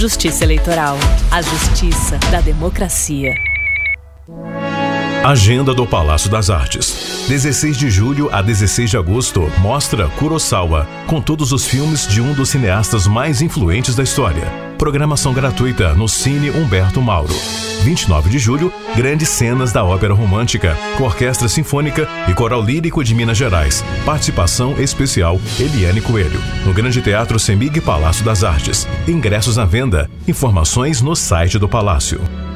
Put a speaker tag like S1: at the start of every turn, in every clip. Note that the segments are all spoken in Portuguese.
S1: Justiça Eleitoral, a justiça da democracia.
S2: Agenda do Palácio das Artes. 16 de julho a 16 de agosto, mostra Kurosawa, com todos os filmes de um dos cineastas mais influentes da história. Programação gratuita no Cine Humberto Mauro. 29 de julho, grandes cenas da ópera romântica, com Orquestra Sinfônica e Coral Lírico de Minas Gerais. Participação especial Eliane Coelho, no Grande Teatro Semig Palácio das Artes. Ingressos à venda. Informações no site do Palácio.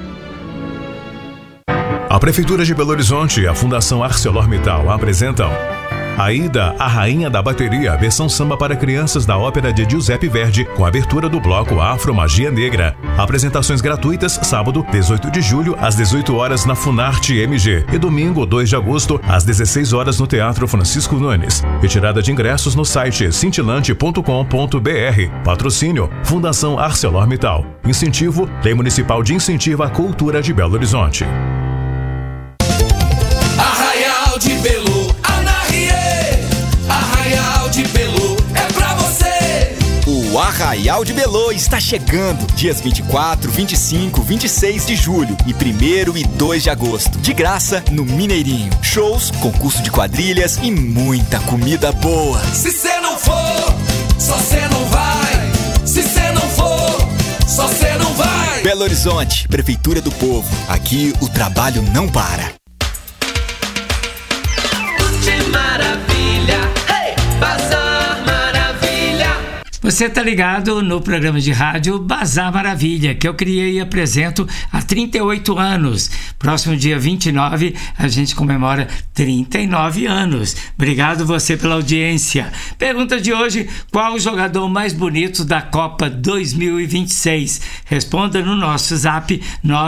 S2: A Prefeitura de Belo Horizonte e a Fundação ArcelorMittal apresentam Aida, a Rainha da Bateria, versão samba para crianças da ópera de Giuseppe Verdi, com abertura do bloco Afro Magia Negra. Apresentações gratuitas, sábado, 18 de julho, às 18 horas na Funarte MG e domingo, 2 de agosto, às 16 horas no Teatro Francisco Nunes. Retirada de ingressos no site cintilante.com.br. Patrocínio, Fundação ArcelorMittal. Incentivo, Lei Municipal de Incentivo à Cultura de Belo Horizonte.
S3: Arraial de Belo, Anarie, Arraial de Belo é pra você.
S4: O Arraial de Belo está chegando, dias 24, 25, 26 de julho e 1º e 2 de agosto. De graça no Mineirinho. Shows, concurso de quadrilhas e muita comida boa.
S3: Se cê não for, só cê não vai. Se cê não for, só cê não vai.
S4: Belo Horizonte, Prefeitura do Povo. Aqui o trabalho não para.
S3: Maravilha, hey! Bazar Maravilha.
S5: Você tá ligado no programa de rádio Bazar Maravilha, que eu criei e apresento há 38 anos. Próximo dia 29, a gente comemora 39 anos. Obrigado você pela audiência. Pergunta de hoje: qual o jogador mais bonito da Copa 2026? Responda no nosso zap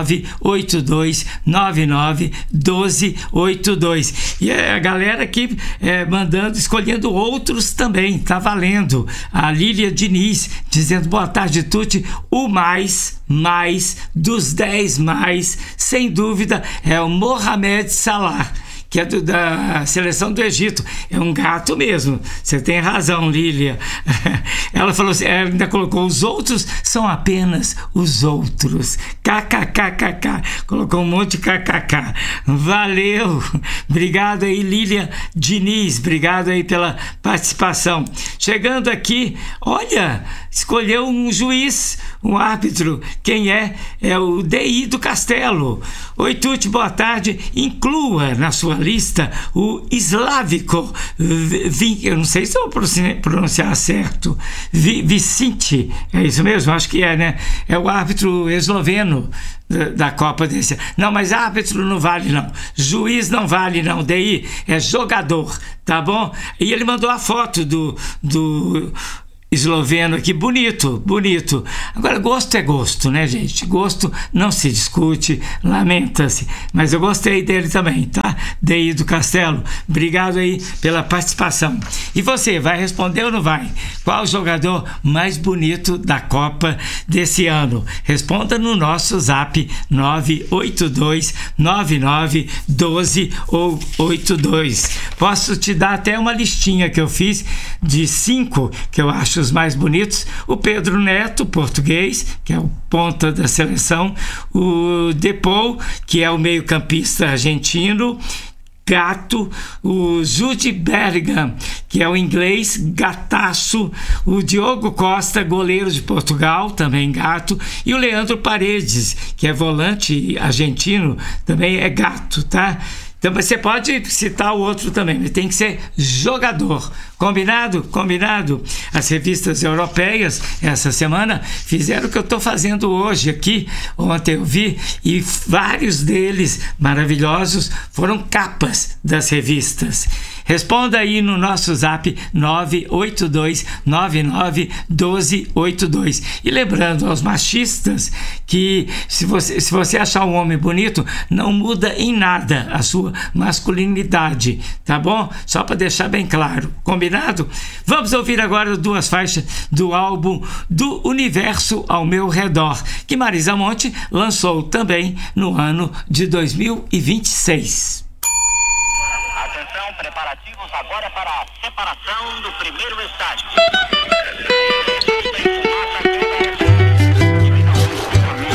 S5: 982991282. E a galera aqui mandando, escolhendo outros também, tá valendo. A Lília Diniz dizendo: boa tarde, Tuti. O mais dos 10 mais, sem dúvida, é o Mohamed Salah, que é da seleção do Egito. É um gato mesmo. Você tem razão, Lília. Ela falou assim, ela ainda colocou: os outros são apenas os outros. KKKKK. Colocou um monte de KKK. Valeu. Obrigado aí, Lília Diniz. Obrigado aí pela participação. Chegando aqui, olha, escolheu um juiz, um árbitro. Quem é? É o DI do Castelo. Oi, Tuti, boa tarde. Inclua na sua lista o Slavko, eu não sei se eu vou pronunciar certo, Vicente, é isso mesmo? Acho que é, né? É o árbitro esloveno da Copa desse. Não, mas árbitro não vale não, juiz não vale não, daí é jogador, tá bom? E ele mandou a foto do esloveno aqui, bonito. Agora, gosto é gosto, né, gente? Gosto não se discute, lamenta-se, mas eu gostei dele também, tá? DI do Castelo, obrigado aí pela participação. E você, vai responder ou não vai? Qual o jogador mais bonito da Copa desse ano? Responda no nosso zap 982991282. Posso te dar até uma listinha que eu fiz de 5 que eu acho os mais bonitos: o Pedro Neto, português, que é o ponta da seleção, o Depou, que é o meio-campista argentino, gato, o Jude Bellingham, que é o inglês, gataço, o Diogo Costa, goleiro de Portugal, também gato, e o Leandro Paredes, que é volante argentino, também é gato, tá? Então você pode citar o outro também, mas tem que ser jogador. Combinado? Combinado? As revistas europeias, essa semana, fizeram o que eu estou fazendo hoje aqui. Ontem eu vi, e vários deles maravilhosos foram capas das revistas. Responda aí no nosso zap 982991282. E lembrando aos machistas que se você achar um homem bonito, não muda em nada a sua masculinidade, tá bom? Só para deixar bem claro. Combinado? Vamos ouvir agora 2 faixas do álbum Do Universo ao Meu Redor, que Marisa Monte lançou também no ano de 2026.
S6: Atenção, preparativos agora para a separação do primeiro estágio.